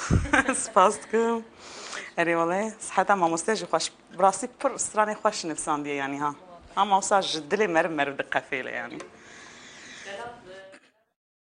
سپاس دکم. اری والله صحت ما مستجی خوش براسی پر استرانی خوش نفساندیه یعنی ها. هم اوساج دلی مرد دقفیله یعنی.